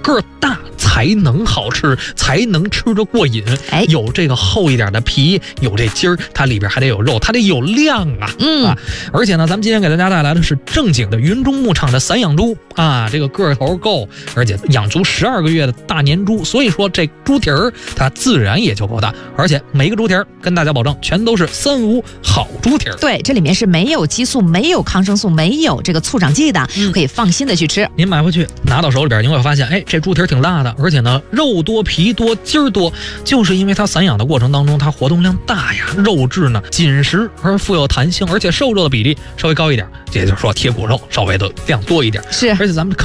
个儿大才能好吃，才能吃着过瘾。有这个厚一点的皮，有这筋儿，它里边还得有肉，它得有量啊。而且呢，咱们今天给大家带来的是正经的云中牧场的散养猪啊，这个个头够，而且养足12个月的大年猪，所以说这猪蹄儿它自然也就够大，而且每一个猪蹄儿跟大家保证全都是3无好猪蹄儿。 对，这里面是没有激素、没有抗生素、没有这个促长剂的，可以放心的去吃。 您买回去拿到手里边，您会发现，这猪蹄儿挺辣的，而且呢肉多皮多筋儿多，就是因为它散养的过程当中它活动量大呀，肉质呢紧实而富有弹性，而且瘦肉的比例稍微高一点，也就是说贴骨肉稍微的量多一点。 是， 而且咱们看